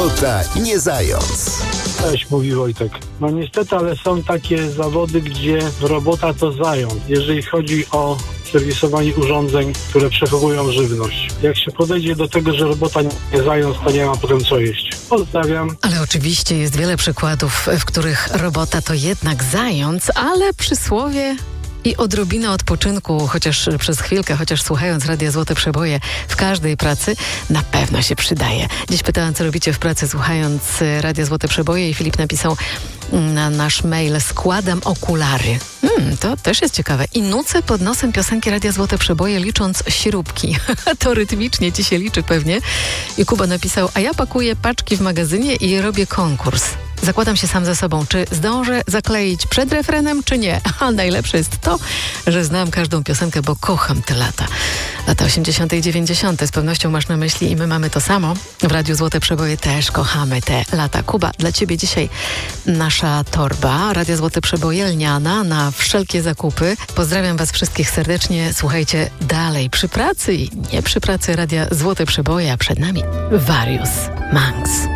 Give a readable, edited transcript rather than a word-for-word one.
Robota nie zając. Cześć, mówi Wojtek. No niestety, ale są takie zawody, gdzie robota to zając. Jeżeli chodzi o serwisowanie urządzeń, które przechowują żywność. Jak się podejdzie do tego, że robota nie zając, to nie ma potem co jeść. Pozdrawiam. Ale oczywiście jest wiele przykładów, w których robota to jednak zając, ale przysłowie i odrobinę odpoczynku, chociaż przez chwilkę, chociaż słuchając Radia Złote Przeboje w każdej pracy, na pewno się przydaje. Dziś pytałam, co robicie w pracy słuchając Radia Złote Przeboje i Filip napisał na nasz mail: składam okulary. To też jest ciekawe. I nucę pod nosem piosenki Radia Złote Przeboje, licząc śrubki. To rytmicznie ci się liczy pewnie. I Kuba napisał: a ja pakuję paczki w magazynie i robię konkurs. Zakładam się sam ze sobą, czy zdążę zakleić przed refrenem, czy nie. A najlepsze jest to, że znam każdą piosenkę, bo kocham te lata. Lata 80. i 90. Z pewnością masz na myśli i my mamy to samo. W Radiu Złote Przeboje też kochamy te lata. Kuba, dla ciebie dzisiaj nasza torba Radia Złote Przeboje lniana na wszelkie zakupy. Pozdrawiam was wszystkich serdecznie. Słuchajcie dalej przy pracy i nie przy pracy Radia Złote Przeboje, a przed nami Various Monks.